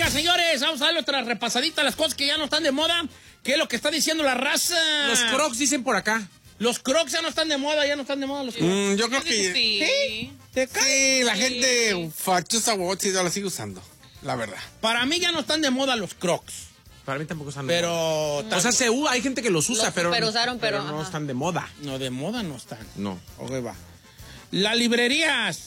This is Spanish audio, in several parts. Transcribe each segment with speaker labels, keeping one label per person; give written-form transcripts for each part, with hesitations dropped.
Speaker 1: Oiga, señores, vamos a darle otra repasadita a las cosas que ya no están de moda. ¿Qué es lo que está diciendo la raza?
Speaker 2: Los Crocs dicen por acá.
Speaker 1: Los Crocs ya no están de moda, los Crocs.
Speaker 3: Yo creo que
Speaker 4: sí.
Speaker 3: sí, la gente fachosa la sigue usando, la verdad.
Speaker 1: Para mí ya no están de moda los Crocs.
Speaker 2: Para mí tampoco están
Speaker 1: pero
Speaker 2: de moda. O sea, hay gente que los usa, pero no están de moda.
Speaker 1: No, de moda no están.
Speaker 2: No.
Speaker 1: Ok, va. Las librerías.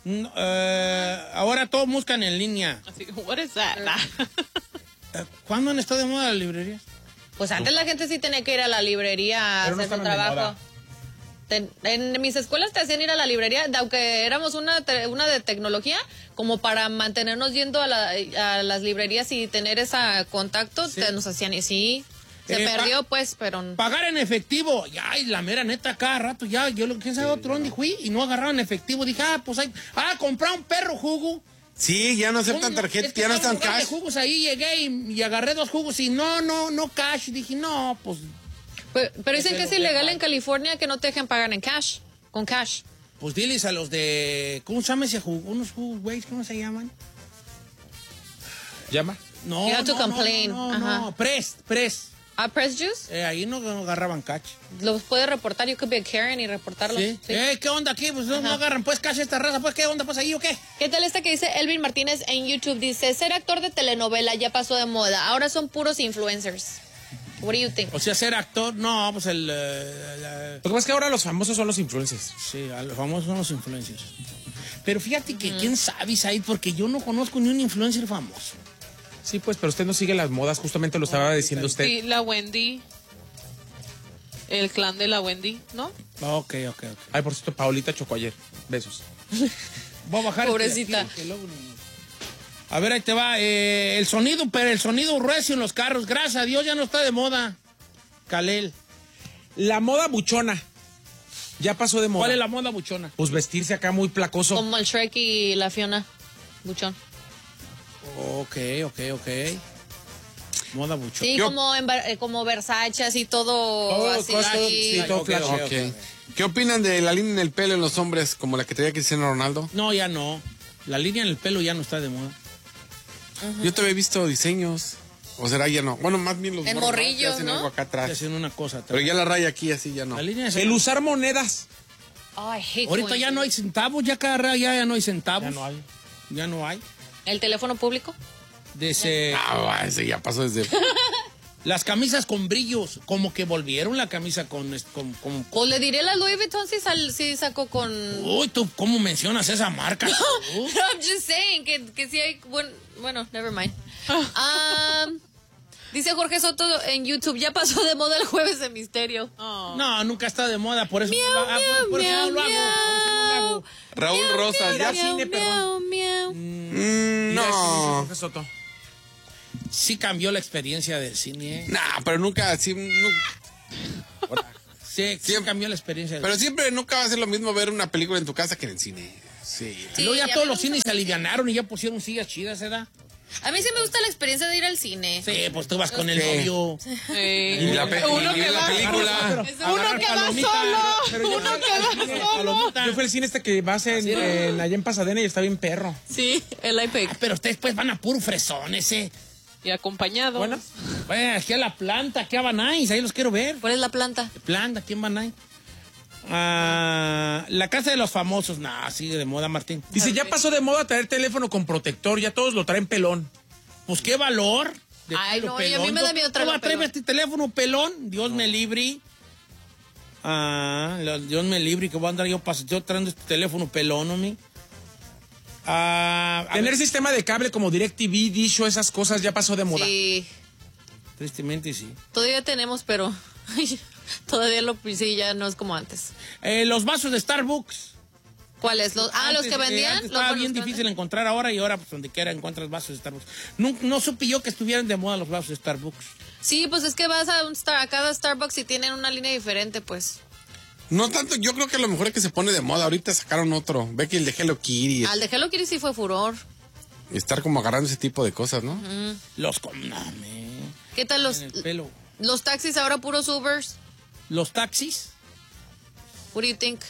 Speaker 1: Ahora todos buscan en línea.
Speaker 4: Así, what is that?
Speaker 1: ¿Cuándo han estado de moda las librerías?
Speaker 5: Pues antes la gente sí tenía que ir a la librería a hacer su trabajo. En mis escuelas te hacían ir a la librería, aunque éramos una de tecnología, como para mantenernos yendo a las librerías y tener ese contacto, sí. Nos hacían y sí. Se perdió, pues, pero...
Speaker 1: Pagar en efectivo. Ay, la mera neta, cada rato ya. ¿Quién sabe otro dónde fui? Y no agarraron efectivo. Dije, comprar un perro jugo.
Speaker 3: Sí, ya no aceptan tarjetas, ya no están cash.
Speaker 1: De jugos ahí llegué y agarré 2 jugos y no cash. Dije, no, pues...
Speaker 5: Pero dicen que es ilegal en California que no te dejen pagar en cash, con cash.
Speaker 1: Pues diles a los de... ¿Cómo se llama ese jugo? Unos jugos, güey, ¿cómo se llaman?
Speaker 2: ¿Llama?
Speaker 1: No,
Speaker 5: you have to complain.
Speaker 1: No. Press.
Speaker 5: Press Juice?
Speaker 1: Ahí no agarraban cash.
Speaker 5: Los puedes reportar, you could be a Karen y reportarlos.
Speaker 1: ¿Sí? ¿Qué onda aquí? Pues no agarran pues cash esta raza, pues ¿qué onda pues ahí o qué?
Speaker 5: ¿Qué tal esta que dice Elvin Martínez en YouTube? Dice, ser actor de telenovela ya pasó de moda, ahora son puros influencers. What do you think?
Speaker 1: O sea, ser actor, no, pues
Speaker 2: Lo que pasa es que ahora los famosos son los influencers.
Speaker 1: Sí, los famosos son los influencers. Pero fíjate que quién sabe, Said, porque yo no conozco ni un influencer famoso.
Speaker 2: Sí, pues, pero usted no sigue las modas, justamente lo estaba diciendo usted.
Speaker 4: Sí, la Wendy. El clan de la Wendy, ¿no?
Speaker 1: Ok.
Speaker 2: Ay, por cierto, Paulita chocó ayer. Besos.
Speaker 1: Voy a bajar.
Speaker 5: Pobrecita.
Speaker 1: A ver, ahí te va. El sonido recio en los carros. Gracias a Dios ya no está de moda. Kalel.
Speaker 2: La moda buchona. Ya pasó de moda.
Speaker 1: ¿Cuál es la moda buchona?
Speaker 2: Pues vestirse acá muy placoso.
Speaker 5: Como el Shrek y la Fiona. Buchón.
Speaker 1: Ok. Moda buchona.
Speaker 5: Sí, como Versace, así todo así.
Speaker 2: Sí, todo flash.
Speaker 3: Okay. ¿Qué opinan de la línea en el pelo en los hombres, como la que traía Cristiano Ronaldo?
Speaker 1: No, ya no. La línea en el pelo ya no está de moda.
Speaker 3: Yo te había visto diseños. O será ya no. Bueno, más bien los
Speaker 5: morrillos,
Speaker 3: hacen
Speaker 5: ¿no?
Speaker 3: algo acá atrás.
Speaker 1: Hacen una cosa atrás.
Speaker 3: Pero ya la raya aquí así ya no.
Speaker 1: La línea
Speaker 2: El usar monedas.
Speaker 1: Ahorita ya no hay centavos, ya cada raya ya no hay centavos. Ya no hay.
Speaker 5: ¿El teléfono público?
Speaker 3: Ese ya pasó desde...
Speaker 1: Las camisas con brillos, como que volvieron la camisa con...
Speaker 5: O le diré la Louis Vuitton si sacó con...
Speaker 1: Uy, ¿tú cómo mencionas esa marca?
Speaker 5: No, I'm just saying que sí hay... Bueno, never mind. Dice Jorge Soto en YouTube, ya pasó de moda el jueves de misterio.
Speaker 4: Oh.
Speaker 1: No, nunca está de moda, por eso no lo hago.
Speaker 3: Raúl Rosas, ya
Speaker 2: cine, perdón.
Speaker 3: No.
Speaker 2: Jorge Soto.
Speaker 1: Sí cambió la experiencia del cine.
Speaker 3: Nah, pero nunca así...
Speaker 1: Sí cambió la experiencia del
Speaker 3: Pero
Speaker 1: cine.
Speaker 3: siempre nunca va a ser lo mismo ver una película en tu casa que en el cine. Sí.
Speaker 1: Y luego ya todos los cines se alivianaron y ya pusieron sillas chidas, ¿verdad?
Speaker 5: A mí sí me gusta la experiencia de ir al cine.
Speaker 1: Sí, pues tú vas con el novio.
Speaker 3: Y la película.
Speaker 4: Uno que va solo.
Speaker 2: Yo fui al cine que vas allá en Pasadena y está bien perro.
Speaker 4: Sí, el iPad.
Speaker 1: Pero ustedes pues van a puro fresón ese.
Speaker 4: Y acompañado.
Speaker 1: Bueno, aquí a la planta, aquí a Van Nuys, ahí los quiero ver.
Speaker 5: ¿Cuál es la planta?
Speaker 1: Planta, aquí en Van Nuys. La casa de los famosos, sigue de moda, Martín.
Speaker 2: Dice, ya pasó de moda traer teléfono con protector, ya todos lo traen pelón.
Speaker 1: Pues qué valor.
Speaker 5: Ay, no, y a mí me da miedo traerlo pelón.
Speaker 1: Trae este teléfono pelón, Dios me libre. Dios me libre que voy a andar yo trayendo este teléfono pelón, ¿no?
Speaker 2: Tener sistema de cable como DirecTV, Dish o esas cosas ya pasó de moda.
Speaker 5: Sí.
Speaker 1: Tristemente sí.
Speaker 5: Todavía tenemos, pero todavía sí, ya no es como antes.
Speaker 1: Los vasos de Starbucks.
Speaker 5: ¿Cuáles? Los que vendían.
Speaker 1: Estaba bien difícil encontrar ahora y ahora pues donde quiera encuentras vasos de Starbucks. No supe yo que estuvieran de moda los vasos de Starbucks.
Speaker 5: Sí, pues es que vas a cada Starbucks y tienen una línea diferente, pues.
Speaker 3: No tanto, yo creo que a lo mejor es que se pone de moda. Ahorita sacaron otro. Ve que el de Hello Kitty.
Speaker 5: Al de Hello Kitty sí fue furor.
Speaker 3: Y estar como agarrando ese tipo de cosas, ¿no?
Speaker 5: ¿Qué tal los taxis ahora puros Ubers?
Speaker 1: ¿Los taxis?
Speaker 5: What do you think?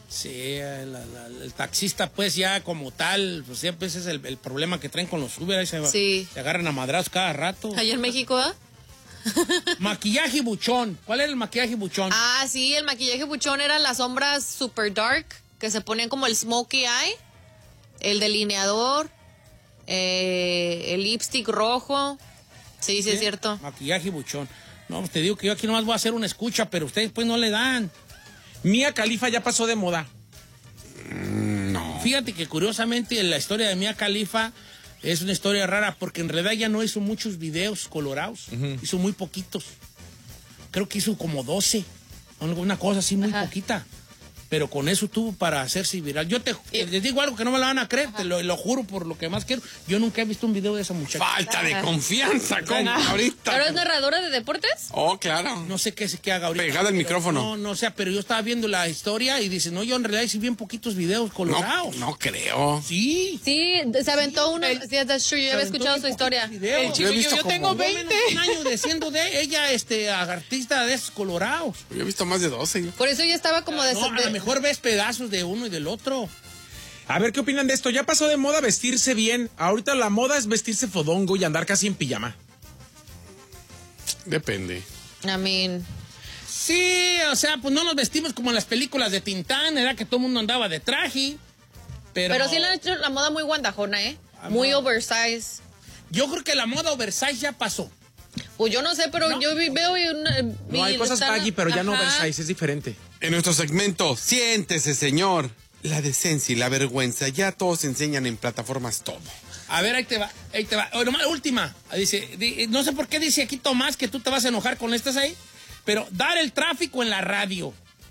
Speaker 1: Sí, el taxista, pues ya como tal, pues siempre ese es el problema que traen con los Uber. Ahí se agarran a madrazos cada rato.
Speaker 5: Allá en México, ¿ah?
Speaker 1: Maquillaje buchón. ¿Cuál era el maquillaje buchón?
Speaker 5: Ah, sí, el maquillaje buchón eran las sombras super dark, que se ponían como el smokey eye, el delineador, el lipstick rojo. Sí, es cierto.
Speaker 1: Maquillaje buchón. No, pues te digo que yo aquí nomás voy a hacer una escucha, pero ustedes pues no le dan.
Speaker 2: Mia Khalifa ya pasó de moda.
Speaker 3: No.
Speaker 1: Fíjate que curiosamente la historia de Mia Khalifa es una historia rara porque en realidad ya no hizo muchos videos colorados. Hizo muy poquitos. Creo que hizo como 12. Una cosa así muy poquita. Pero con eso tuvo para hacerse viral. Yo les digo algo que no me lo van a creer, te lo juro por lo que más quiero. Yo nunca he visto un video de esa muchacha.
Speaker 3: Falta de confianza con ahorita.
Speaker 5: ¿Pero es narradora de deportes?
Speaker 3: Oh, claro.
Speaker 1: No sé qué haga ahorita.
Speaker 3: Pegada al micrófono.
Speaker 1: No, o sea, pero yo estaba viendo la historia y dice, no, yo en realidad hice bien poquitos videos colorados.
Speaker 3: No creo.
Speaker 1: Sí.
Speaker 5: Sí, se aventó uno. Sí, that's true, yo había escuchado su historia.
Speaker 1: El
Speaker 3: chico, yo
Speaker 2: tengo 20.
Speaker 1: Un año de siendo de ella, artista de esos colorados.
Speaker 3: Yo he visto más de 12.
Speaker 5: Por eso ya estaba como
Speaker 1: No, a lo mejor ves pedazos de uno y del otro.
Speaker 2: A ver, ¿qué opinan de esto? Ya pasó de moda vestirse bien. Ahorita la moda es vestirse fodongo y andar casi en pijama.
Speaker 3: Depende.
Speaker 5: I mean...
Speaker 1: Sí, o sea, pues no nos vestimos como en las películas de Tintán, era que todo el mundo andaba de traje. Pero
Speaker 5: sí le han hecho la moda muy guandajona, ¿eh? Muy oversize.
Speaker 1: Yo creo que la moda oversize ya pasó.
Speaker 5: Pues yo no sé, pero yo veo...
Speaker 2: No, hay cosas baggy, pero ya no oversize, es diferente.
Speaker 3: En nuestro segmento, siéntese, señor. La decencia y la vergüenza, ya todos enseñan en plataformas todo.
Speaker 1: A ver, ahí te va. Última. Dice, no sé por qué dice aquí Tomás que tú te vas a enojar con estas ahí, pero dar el tráfico en la radio.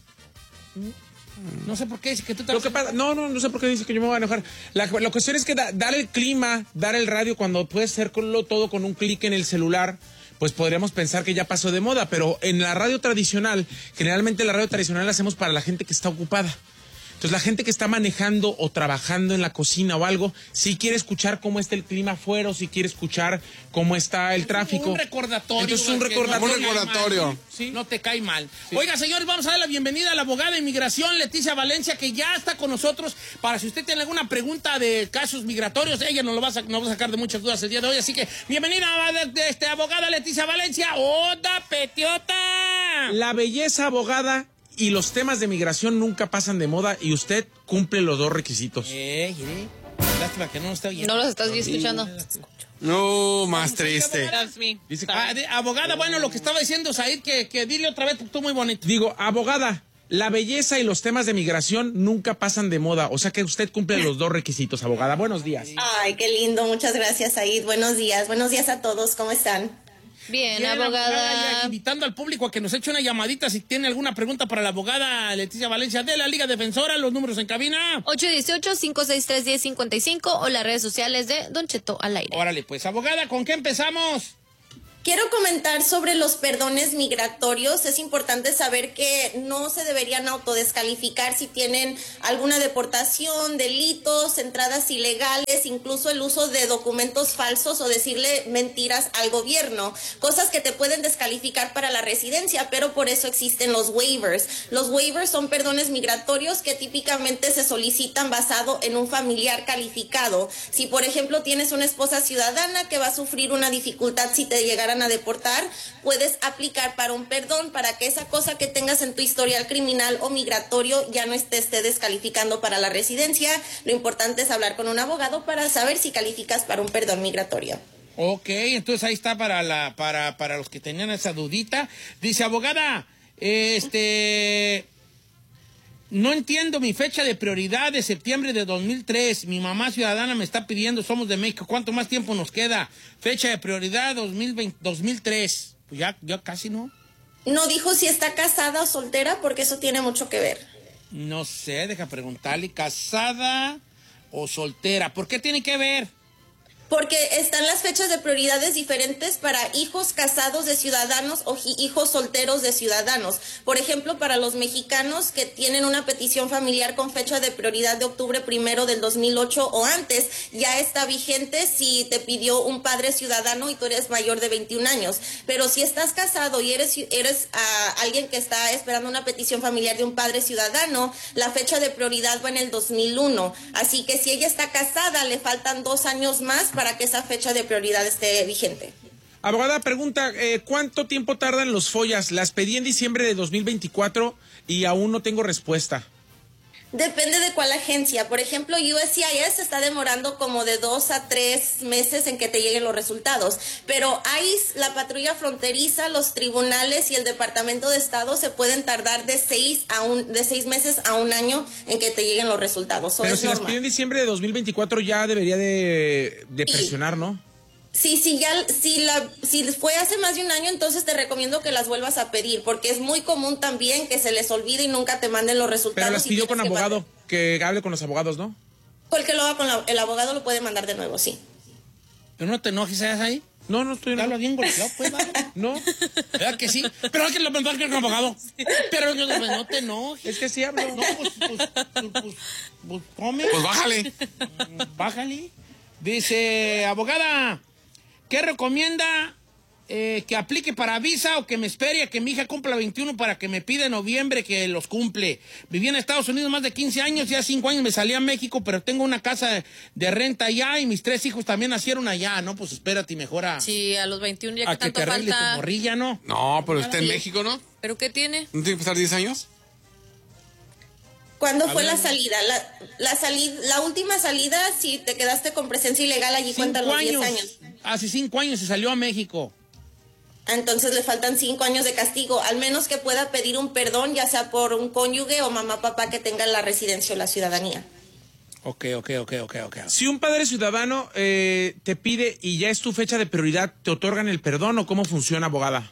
Speaker 1: No sé por qué dice que tú te vas a enojar.
Speaker 2: No sé por qué dice que yo me voy a enojar. La cuestión es que dar el clima, dar el radio, cuando puedes hacerlo todo con un clic en el celular, pues podríamos pensar que ya pasó de moda, pero en la radio tradicional, generalmente la radio tradicional la hacemos para la gente que está ocupada. Entonces la gente que está manejando o trabajando en la cocina o algo, si quiere escuchar cómo está el clima afuera o si quiere escuchar cómo está el tráfico.
Speaker 1: Un recordatorio.
Speaker 2: Entonces un recordatorio.
Speaker 1: Sí. No te cae mal. Sí. Oiga, señores, vamos a dar la bienvenida a la abogada de inmigración, Leticia Valencia, que ya está con nosotros para si usted tiene alguna pregunta de casos migratorios, ella nos va a sacar de muchas dudas el día de hoy. Así que bienvenida, abogada Leticia Valencia. ¡Oda, petiota!
Speaker 2: La belleza, abogada, y los temas de migración nunca pasan de moda y usted cumple los dos requisitos.
Speaker 1: Lástima que no nos está oyendo.
Speaker 5: No los estás escuchando.
Speaker 3: No, más triste.
Speaker 2: Dice que...
Speaker 1: abogada, bueno, lo que estaba diciendo Said, que dile otra vez porque estuvo muy bonito.
Speaker 2: Digo, abogada, la belleza y los temas de migración nunca pasan de moda. O sea que usted cumple los dos requisitos, abogada. Buenos días.
Speaker 6: Ay, qué lindo. Muchas gracias, Said. Buenos días. Buenos días a todos. ¿Cómo están?
Speaker 5: Bien, abogada.
Speaker 1: Invitando al público a que nos eche una llamadita si tiene alguna pregunta para la abogada Leticia Valencia de la Liga Defensora. Los números en cabina.
Speaker 5: 818-563-1055 o las redes sociales de Don Cheto al aire.
Speaker 1: Órale, pues, abogada, ¿con qué empezamos?
Speaker 6: Quiero comentar sobre los perdones migratorios. Es importante saber que no se deberían autodescalificar si tienen alguna deportación, delitos, entradas ilegales, incluso el uso de documentos falsos o decirle mentiras al gobierno, cosas que te pueden descalificar para la residencia, pero por eso existen los waivers. Los waivers son perdones migratorios que típicamente se solicitan basado en un familiar calificado. Si, por ejemplo, tienes una esposa ciudadana que va a sufrir una dificultad si te llegaran a deportar, puedes aplicar para un perdón para que esa cosa que tengas en tu historial criminal o migratorio ya no esté descalificando para la residencia. Lo importante es hablar con un abogado para saber si calificas para un perdón migratorio.
Speaker 1: Ok, entonces ahí está para los que tenían esa dudita. Dice, abogada, no entiendo mi fecha de prioridad de septiembre de 2003. Mi mamá ciudadana me está pidiendo, somos de México, ¿cuánto más tiempo nos queda? Fecha de prioridad 2003. Pues ya casi no.
Speaker 6: No dijo si está casada o soltera, porque eso tiene mucho que ver.
Speaker 1: No sé, deja preguntarle, ¿casada o soltera? ¿Por qué tiene que ver?
Speaker 6: Porque están las fechas de prioridades diferentes para hijos casados de ciudadanos o hijos solteros de ciudadanos. Por ejemplo, para los mexicanos que tienen una petición familiar con fecha de prioridad de octubre 1 del 2008 o antes, ya está vigente si te pidió un padre ciudadano y tú eres mayor de 21 años. Pero si estás casado y eres alguien que está esperando una petición familiar de un padre ciudadano, la fecha de prioridad va en el 2001. Así que si ella está casada, le faltan 2 años más para que esa fecha de prioridad esté vigente.
Speaker 2: Abogada, pregunta, ¿cuánto tiempo tardan los FOIAs? Las pedí en diciembre de 2024 y aún no tengo respuesta.
Speaker 6: Depende de cuál agencia. Por ejemplo, USCIS está demorando como de 2 a 3 meses en que te lleguen los resultados. Pero ICE, la patrulla fronteriza, los tribunales y el Departamento de Estado se pueden tardar de 6 meses a 1 año en que te lleguen los resultados.
Speaker 2: Pero si las pidió en diciembre de 2024 ya debería de presionar, ¿no?
Speaker 6: Sí, si fue hace más de 1 año, entonces te recomiendo que las vuelvas a pedir, porque es muy común también que se les olvide y nunca te manden los resultados.
Speaker 2: Pero las pidió con abogado, que hable con los abogados, ¿no?
Speaker 6: El que lo haga con el abogado lo puede mandar de nuevo, sí.
Speaker 1: Pero no te enojes, ¿sabes ahí?
Speaker 2: No estoy...
Speaker 1: Habla bien golpeado, pues, ¿vale?
Speaker 2: No.
Speaker 1: ¿Verdad que sí? Pero hay que lo mandar con abogado. Pero no te enojes.
Speaker 2: Es que sí hablo.
Speaker 1: No, pues come.
Speaker 3: Pues bájale.
Speaker 1: Bájale. Dice, abogada, ¿qué recomienda que aplique para visa o que me espere a que mi hija cumpla 21 para que me pida en noviembre que los cumple? Viví en Estados Unidos más de 15 años, ya 5 años me salí a México, pero tengo una casa de renta allá y mis 3 hijos también nacieron allá, ¿no? Pues espérate y mejora.
Speaker 4: Sí, a los 21 ya
Speaker 1: A
Speaker 4: que
Speaker 1: que
Speaker 4: tanto
Speaker 1: te arregle
Speaker 4: falta.
Speaker 1: tu morrilla, ¿no?
Speaker 3: No, pero está en México, ¿no?
Speaker 4: ¿Pero qué tiene?
Speaker 3: ¿No tiene que pasar 10 años?
Speaker 6: ¿Cuándo fue la salida? La última salida, si te quedaste con presencia ilegal, allí cuentan los 10 años.
Speaker 1: Hace 5 años se salió a México.
Speaker 6: Entonces le faltan 5 años de castigo, al menos que pueda pedir un perdón, ya sea por un cónyuge o mamá, papá que tenga la residencia o la ciudadanía.
Speaker 1: Ok.
Speaker 2: Si un padre ciudadano te pide y ya es tu fecha de prioridad, ¿te otorgan el perdón o cómo funciona, abogada?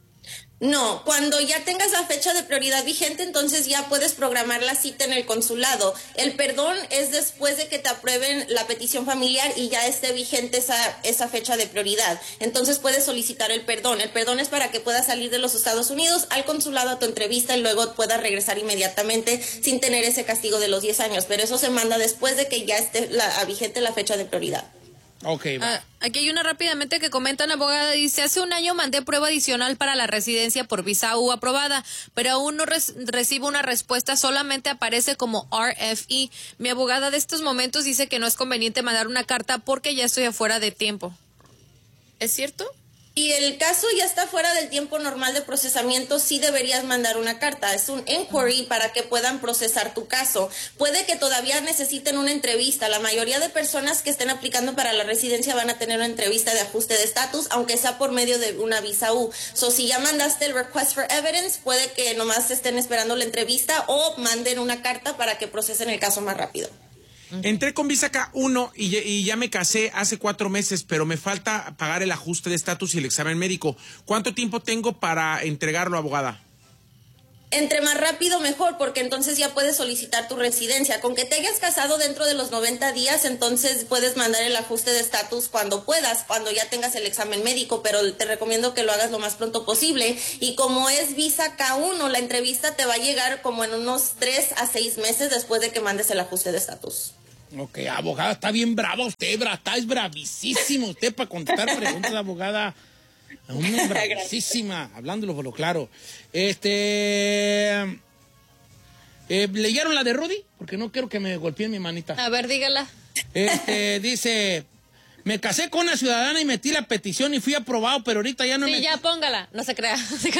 Speaker 6: No, cuando ya tengas la fecha de prioridad vigente, entonces ya puedes programar la cita en el consulado. El perdón es después de que te aprueben la petición familiar y ya esté vigente esa fecha de prioridad. Entonces puedes solicitar el perdón. El perdón es para que puedas salir de los Estados Unidos al consulado a tu entrevista y luego puedas regresar inmediatamente sin tener ese castigo de los 10 años. Pero eso se manda después de que ya esté vigente la fecha de prioridad.
Speaker 1: Ok, va.
Speaker 4: Aquí hay una rápidamente que comentan, abogada, dice, hace 1 año mandé prueba adicional para la residencia por visa U aprobada, pero aún no recibo una respuesta, solamente aparece como RFE. Mi abogada de estos momentos dice que no es conveniente mandar una carta porque ya estoy afuera de tiempo. ¿Es cierto?
Speaker 6: Y el caso ya está fuera del tiempo normal de procesamiento, sí deberías mandar una carta. Es un inquiry para que puedan procesar tu caso. Puede que todavía necesiten una entrevista. La mayoría de personas que estén aplicando para la residencia van a tener una entrevista de ajuste de estatus, aunque sea por medio de una visa U. Si ya mandaste el request for evidence, puede que nomás estén esperando la entrevista o manden una carta para que procesen el caso más rápido.
Speaker 2: Entré con visa K1 y ya me casé hace 4 meses, pero me falta pagar el ajuste de estatus y el examen médico. ¿Cuánto tiempo tengo para entregarlo, abogada?
Speaker 6: Entre más rápido mejor, porque entonces ya puedes solicitar tu residencia. Con que te hayas casado dentro de los 90 días, entonces puedes mandar el ajuste de estatus cuando puedas, cuando ya tengas el examen médico, pero te recomiendo que lo hagas lo más pronto posible. Y como es visa K1, la entrevista te va a llegar como en unos 3 a 6 meses después de que mandes el ajuste de estatus.
Speaker 1: Ok, abogada, está bien brava usted, está bravísima usted para contestar preguntas, abogada. Una bravísima, hablándolo por lo claro. ¿Leyeron la de Rudy? Porque no quiero que me golpeen mi manita.
Speaker 4: A ver, dígala.
Speaker 1: Dice, me casé con una ciudadana y metí la petición y fui aprobado, pero ahorita ya no me...
Speaker 4: Sí, ya póngala, no se crea.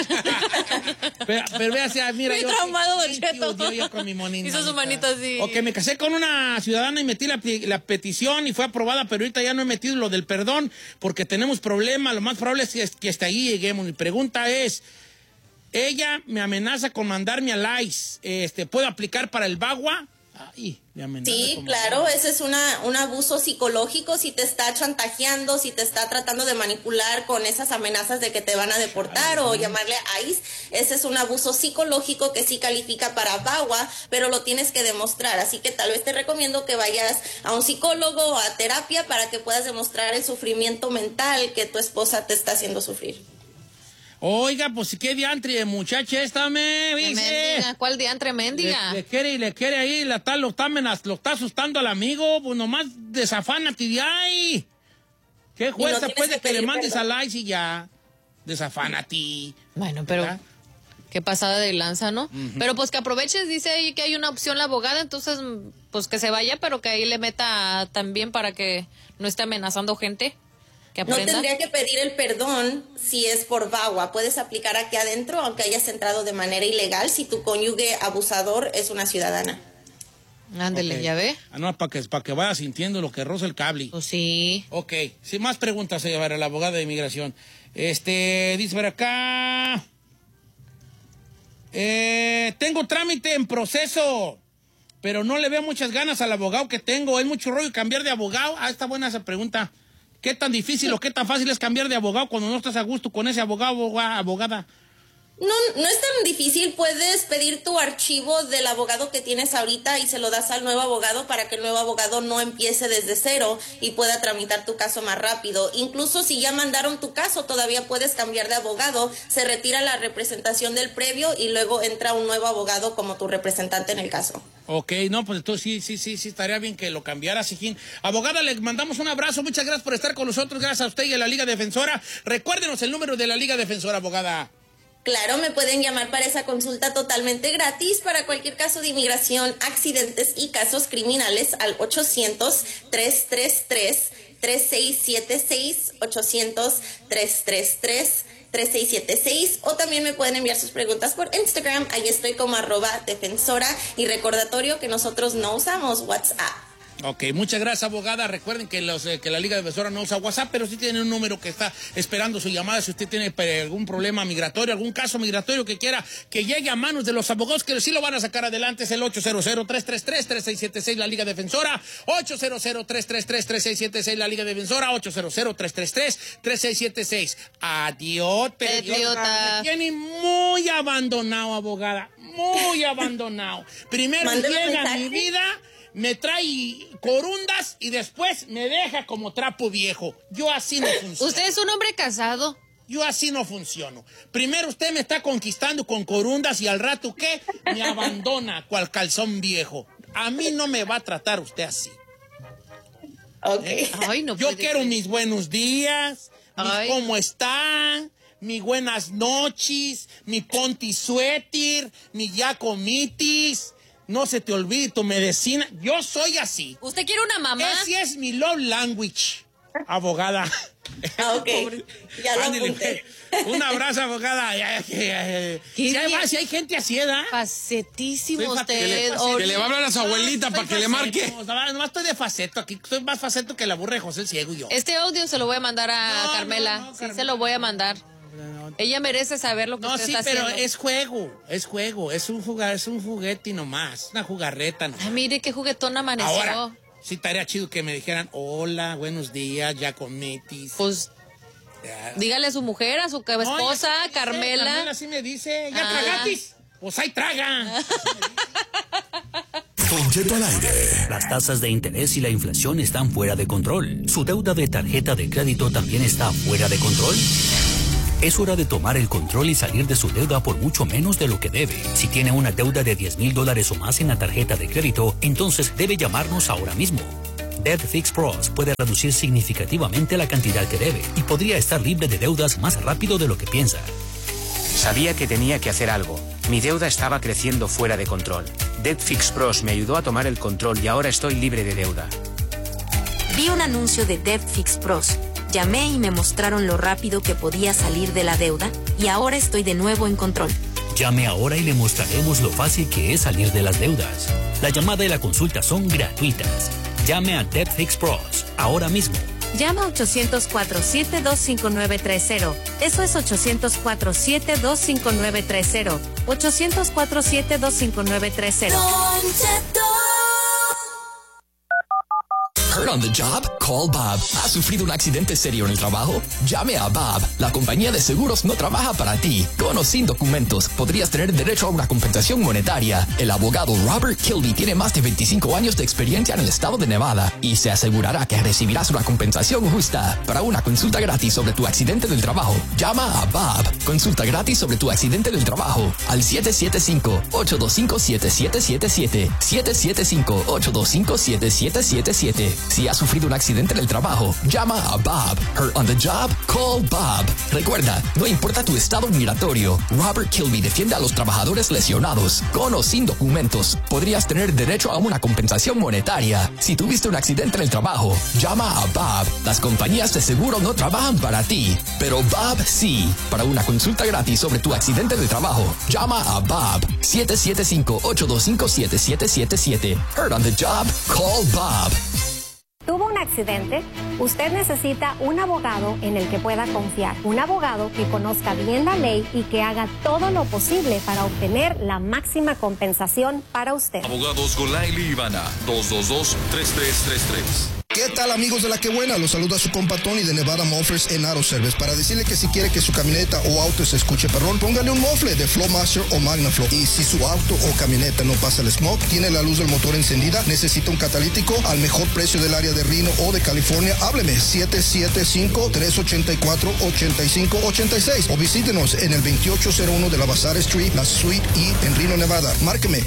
Speaker 1: pero vea, mira,
Speaker 4: muy
Speaker 1: yo...
Speaker 4: traumado, Don Cheto.
Speaker 1: Yo con mi monita.
Speaker 4: Hizo su manito así.
Speaker 1: Ok, me casé con una ciudadana y metí la petición y fue aprobada, pero ahorita ya no he metido lo del perdón porque tenemos problemas. Lo más probable es que hasta ahí lleguemos. Mi pregunta es, ella me amenaza con mandarme al ICE. ¿Puedo aplicar para el VAWA? Ay, de amenaza.
Speaker 6: Sí, claro, ese es un abuso psicológico, si te está chantajeando, si te está tratando de manipular con esas amenazas de que te van a deportar o llamarle a ICE, ese es un abuso psicológico que sí califica para VAWA, pero lo tienes que demostrar, así que tal vez te recomiendo que vayas a un psicólogo o a terapia para que puedas demostrar el sufrimiento mental que tu esposa te está haciendo sufrir.
Speaker 1: Oiga, pues qué diantre, muchacha esta me dice.
Speaker 5: Mendiga, ¿cuál diantre mendiga?
Speaker 1: Le quiere ahí, lo está asustando al amigo, pues nomás desafánate de ahí. ¿Qué fuerza
Speaker 6: tienes
Speaker 1: puede
Speaker 6: que
Speaker 1: que le
Speaker 6: pedir
Speaker 1: mandes
Speaker 6: perdón.
Speaker 1: a Lice y ya? Desafánate.
Speaker 5: Bueno, pero
Speaker 1: ¿verdad?
Speaker 5: qué pasada de lanza, ¿no? Pero pues que aproveches, dice ahí que hay una opción la abogada, entonces pues que se vaya, pero que ahí le meta también para que no esté amenazando gente. Que
Speaker 6: No
Speaker 5: aprenda.
Speaker 6: tendría que pedir el perdón si es por VAWA. Puedes aplicar aquí adentro, aunque hayas entrado de manera ilegal, si tu cónyuge abusador es una ciudadana.
Speaker 5: Ándele,
Speaker 1: Ok.
Speaker 5: ¿ya ve?
Speaker 1: No, para que vaya sintiendo lo que roza el cable.
Speaker 5: Pues sí.
Speaker 1: Ok, sin más preguntas, para la abogada de inmigración. Dice por acá... tengo trámite en proceso, pero no le veo muchas ganas al abogado que tengo. ¿Es mucho rollo cambiar de abogado? Ah, está buena esa pregunta. ¿Qué tan difícil o qué tan fácil es cambiar de abogado cuando no estás a gusto con ese abogado o abogada?
Speaker 6: No es tan difícil, puedes pedir tu archivo del abogado que tienes ahorita y se lo das al nuevo abogado para que el nuevo abogado no empiece desde cero y pueda tramitar tu caso más rápido. Incluso si ya mandaron tu caso, todavía puedes cambiar de abogado, se retira la representación del previo y luego entra un nuevo abogado como tu representante en el caso.
Speaker 1: Ok, no, pues entonces sí, estaría bien que lo cambiara, Sijín. Abogada, le mandamos un abrazo, muchas gracias por estar con nosotros, gracias a usted y a la Liga Defensora. Recuérdenos el número de la Liga Defensora, abogada.
Speaker 6: Claro, me pueden llamar para esa consulta totalmente gratis para cualquier caso de inmigración, accidentes y casos criminales al 800-333-3676, 800-333-3676, o también me pueden enviar sus preguntas por Instagram, ahí estoy como @defensora, y recordatorio que nosotros no usamos WhatsApp.
Speaker 1: Ok, muchas gracias, abogada. Recuerden que que la Liga Defensora no usa WhatsApp, pero sí tiene un número que está esperando su llamada. Si usted tiene algún problema migratorio, algún caso migratorio que quiera que llegue a manos de los abogados que sí lo van a sacar adelante, es el 800-333-3676, la Liga Defensora. 800-333-3676, la Liga Defensora. 800-333-3676. Adiós,
Speaker 5: Idiota.
Speaker 1: Me tiene muy abandonado, abogada. Muy abandonado. Primero
Speaker 6: Mándeme
Speaker 1: llega a
Speaker 6: mensaje.
Speaker 1: mi vida, me trae corundas y después me deja como trapo viejo. Yo así no funciono.
Speaker 5: Usted es un hombre casado.
Speaker 1: Yo así no funciono. Primero usted me está conquistando con corundas y al rato, ¿qué? Me abandona cual calzón viejo. A mí no me va a tratar usted así.
Speaker 6: Ok.
Speaker 5: Ay, no
Speaker 1: Yo
Speaker 5: puede
Speaker 1: quiero
Speaker 5: ser.
Speaker 1: mis buenos días, mis
Speaker 5: Ay.
Speaker 1: cómo está, mi buenas noches, mi ponti suéter, mi ya comitis. No se te olvide tu medicina. Yo soy así.
Speaker 5: ¿Usted quiere una mamá?
Speaker 1: Ese es mi love language, abogada.
Speaker 6: Ok, ya lo
Speaker 1: Ándele,
Speaker 6: apunté.
Speaker 1: un abrazo, abogada. Si hay gente así, ¿verdad?
Speaker 5: Facetísimo
Speaker 1: Soy
Speaker 5: usted.
Speaker 3: Que le va a hablar a su abuelita para que le marque.
Speaker 1: Nomás estoy de faceto aquí. Soy más faceto que la burra de José el Ciego y yo.
Speaker 5: Este audio se lo voy a mandar a
Speaker 1: No,
Speaker 5: Carmela.
Speaker 1: no,
Speaker 5: Sí,
Speaker 1: Carmela.
Speaker 5: se lo voy a mandar. Ella merece saber lo que
Speaker 1: No,
Speaker 5: usted
Speaker 1: sí,
Speaker 5: está
Speaker 1: pero
Speaker 5: haciendo.
Speaker 1: es juego. Es un juguete y nomás. Una jugarreta nomás.
Speaker 5: Ay, mire qué juguetón amaneció.
Speaker 1: Ahora, sí estaría chido que me dijeran, hola, buenos días, ya comitis.
Speaker 5: Pues dígale a su mujer, a su
Speaker 1: No,
Speaker 5: esposa,
Speaker 1: ya sí me dice,
Speaker 5: Carmela.
Speaker 1: Carmela sí me dice, ¿ya
Speaker 5: Ah.
Speaker 1: tragatis? Pues ahí traga.
Speaker 7: Don Cheto al aire. Las tasas de interés y la inflación están fuera de control. ¿Su deuda de tarjeta de crédito también está fuera de control? Es hora de tomar el control y salir de su deuda por mucho menos de lo que debe. Si tiene una deuda de $10,000 o más en la tarjeta de crédito, entonces debe llamarnos ahora mismo. Debt Fix Pros puede reducir significativamente la cantidad que debe y podría estar libre de deudas más rápido de lo que piensa.
Speaker 8: Sabía que tenía que hacer algo. Mi deuda estaba creciendo fuera de control. Debt Fix Pros me ayudó a tomar el control y ahora estoy libre de deuda.
Speaker 9: Vi un anuncio de Debt Fix Pros. Llamé y me mostraron lo rápido que podía salir de la deuda y ahora estoy de nuevo en control.
Speaker 7: Llame ahora y le mostraremos lo fácil que es salir de las deudas. La llamada y la consulta son gratuitas. Llame a Debt Fix Pros ahora mismo.
Speaker 9: Llama a 800-472-5930. Eso es 800-472-5930. 800-472-5930.
Speaker 10: Hurt on the job? Call Bob. ¿Has sufrido un accidente serio en el trabajo? Llame a Bob. La compañía de seguros no trabaja para ti. Con o sin documentos, podrías tener derecho a una compensación monetaria. El abogado Robert Kilby tiene más de 25 años de experiencia en el estado de Nevada y se asegurará que recibirás una compensación justa. Para una consulta gratis sobre tu accidente del trabajo, llama a Bob. Consulta gratis sobre tu accidente del trabajo al 775-825-7777. 775-825-7777. Si has sufrido un accidente en el trabajo, llama a Bob. Hurt on the job? Call Bob. Recuerda, no importa tu estado migratorio, Robert Kilby defiende a los trabajadores lesionados. Con o sin documentos, podrías tener derecho a una compensación monetaria. Si tuviste un accidente en el trabajo, llama a Bob. Las compañías de seguro no trabajan para ti, pero Bob sí. Para una consulta gratis sobre tu accidente de trabajo, llama a Bob. 775-825-7777. Hurt on the job? Call Bob.
Speaker 11: ¿Tuvo un accidente? Usted necesita un abogado en el que pueda confiar. Un abogado que conozca bien la ley y que haga todo lo posible para obtener la máxima compensación para usted.
Speaker 12: Abogados Golayli y Ivana, 222-3333.
Speaker 13: ¿Qué tal, amigos de La Que Buena? Los saluda su compa Tony de Nevada Mufflers en Auto Service para decirle que si quiere que su camioneta o auto se escuche perrón, póngale un muffler de Flowmaster o MagnaFlow. Y si su auto o camioneta no pasa el smoke, tiene la luz del motor encendida, necesita un catalítico al mejor precio del área de Reno o de California, hábleme 775-384-8586 o visítenos en el 2801 de la Bazaar Street, la Suite E en Reno, Nevada. Márqueme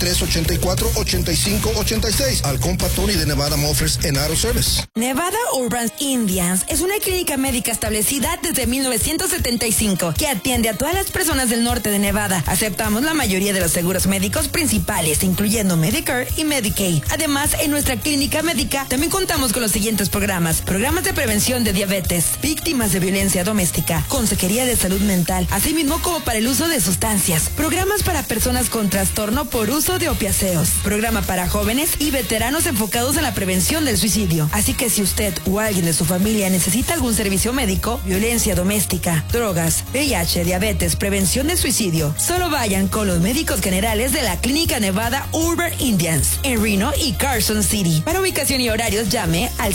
Speaker 13: 384-8586 al compa Tony de Nevada Mufflers en Auto Service.
Speaker 14: Nevada Urban Indians es una clínica médica establecida desde 1975 que atiende a todas las personas del norte de Nevada. Aceptamos la mayoría de los seguros médicos principales, incluyendo Medicare y Medicaid. Además, en nuestra clínica médica también contamos con los siguientes programas: programas de prevención de diabetes, víctimas de violencia doméstica, consejería de salud mental, asimismo como para el uso de sustancias, programas para personas con trastorno por uso de opiáceos, programa para jóvenes y veteranos enfocados en la prevención del suicidio. Así que si usted o alguien de su familia necesita algún servicio médico, violencia doméstica, drogas, VIH, diabetes, prevención de suicidio, solo vayan con los médicos generales de la Clínica Nevada Urban Indians en Reno y Carson City. Para ubicación y horarios, llame al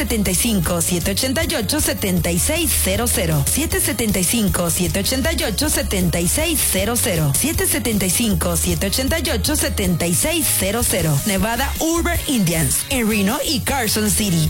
Speaker 14: 775-788-7600. 775-788-7600. 775-788-7600. Nevada Urban Indians en Reno y Carson City.